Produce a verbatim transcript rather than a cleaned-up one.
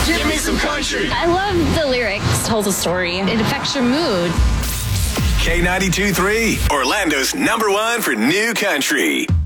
Give me some country. I love the lyrics. Tells a story. It affects your mood. K ninety-two point three, Orlando's number one for new country.